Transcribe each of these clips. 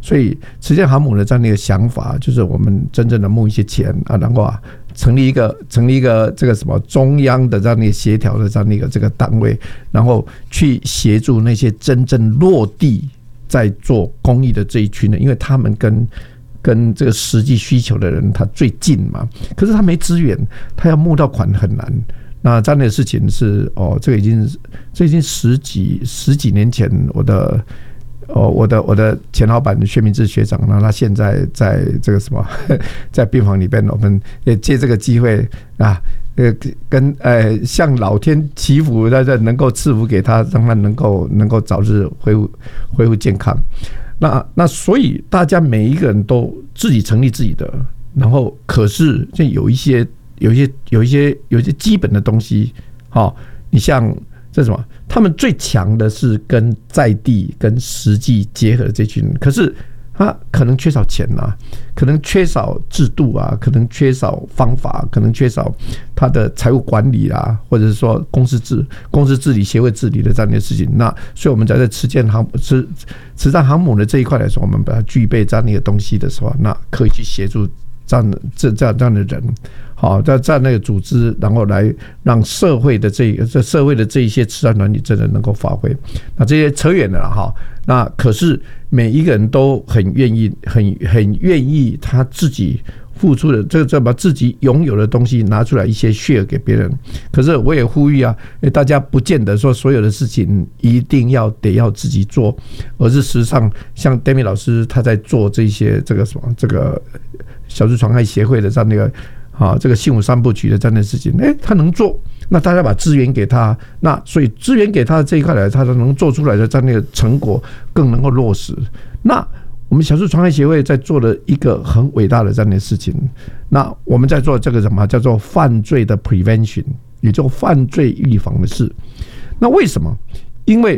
所以持舰航母的这样的一个想法，就是我们真正的募一些钱啊，然后成立一个这个什么中央的这样的一个协调的这样的一个这个单位，然后去协助那些真正落地在做公益的这一群人，因为他们跟这个实际需求的人他最近嘛，可是他没资源，他要募到款很难。那这样的事情是这已经十几年前，我的前老板薛明志学长，那他现在在这个什么在病房里边，我们也借这个机会啊，跟向老天祈福，在这能够赐福给他，让他能够早日恢复健康。那所以大家每一个人都自己成立自己的，然后可是就有一些基本的东西，你像这什么，他们最强的是跟在地跟实际结合的这群人，可是他可能缺少钱啊，可能缺少制度啊，可能缺少方法，可能缺少他的财务管理啊，或者是说公司治理、协会治理的这样的事情。那所以我们在持舰航母的这一块来说，我们把它具备这样的一个东西的时候，那可以去协助这样的人，好，在那个组织，然后来让社会的这一些慈善团体真的能够发挥。那这些扯远了哈。那可是每一个人都很愿意他自己付出的这把自己拥有的东西拿出来一些 share 给别人。可是我也呼吁啊，大家不见得说所有的事情一定要自己做，而是实际上像 Demi 老师他在做这些这个什么这个小猪传爱协会的这样的一个这个幸福三部曲的这样的事情，他能做，那大家把资源给他，那所以资源给他的这一块来，他能做出来的这样的一个成果更能够落实。那我们小猪传爱协会在做了一个很伟大的这样的事情，那我们在做这个什么叫做犯罪的 prevention， 也就是犯罪预防的事。那为什么？因为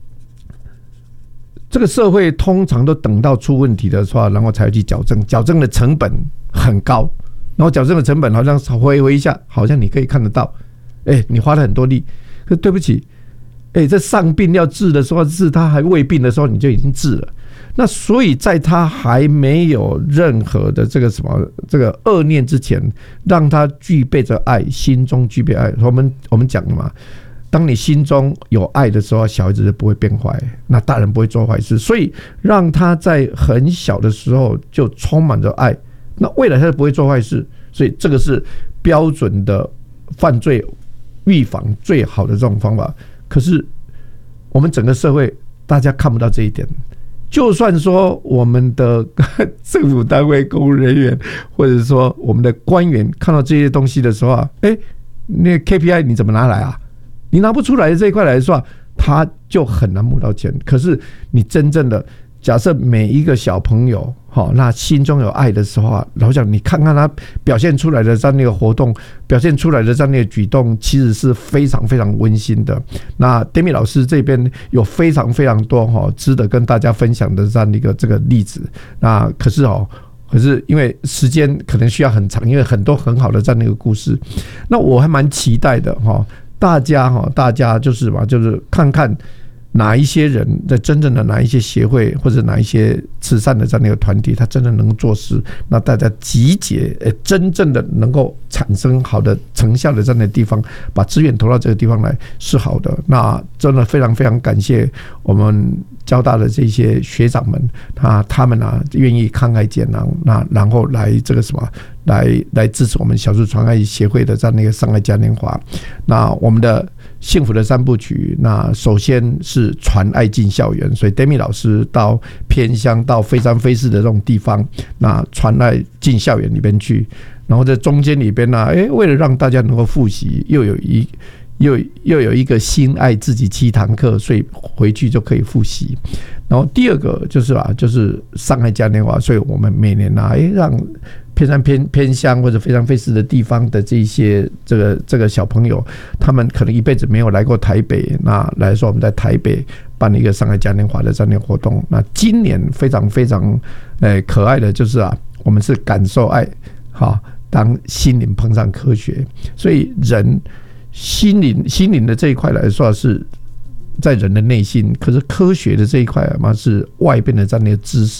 这个社会通常都等到出问题的时候，然后才去矫正，矫正的成本很高，然后矫正的成本好像回一下，好像你可以看得到，你花了很多力，可是对不起，这上病要治的时候治，他还未病的时候你就已经治了。那所以在他还没有任何的这个什么这个恶念之前，让他具备着爱，心中具备爱。我们讲的嘛，当你心中有爱的时候，小孩子就不会变坏，那大人不会做坏事。所以让他在很小的时候就充满着爱，那未来他就不会做坏事。所以这个是标准的犯罪预防最好的这种方法。可是我们整个社会大家看不到这一点。就算说我们的政府单位公务人员，或者说我们的官员看到这些东西的时候，那 KPI 你怎么拿来啊？你拿不出来的这一块来说，他就很难募到钱。可是你真正的假设每一个小朋友那心中有爱的时候，老讲你看看他表现出来的这样的一个活动，表现出来的这样的一个举动，其实是非常非常温馨的。那 Demi 老师这边有非常非常多值得跟大家分享的这样的一个这个例子。那可是因为时间可能需要很长，因为很多很好的这样的一个故事。那我还蛮期待的大家就是看看哪一些人在真正的哪一些协会或者哪一些慈善的这样的一个团体，他真的能做事，那大家集结真正的能够产生好的成效的这样的地方，把资源投到这个地方来是好的。那真的非常非常感谢我们交大的这些学长们，他们愿意慷慨解囊，那然后来这个什么来支持我们小猪传爱协会的这样的一个上爱嘉年华。那我们的幸福的三部曲，那首先是传爱进校园，所以 Demi 老师到偏乡到非三非四的这种地方，那传爱进校园里边去，然后在中间里边为了让大家能够复习，又有一个心爱自己7堂课，所以回去就可以复习。然后第二个就是上爱嘉年华，所以我们每年让偏山偏乡或者非常非四的地方的这些这个小朋友，他们可能一辈子没有来过台北，那来说我们在台北办了一个上海嘉年华的这样的活动。那今年非常非常可爱的就是我们是感受爱，当心灵碰上科学，所以人心灵的这一块来说是在人的内心，可是科学的这一块嘛是外边的这样的知识。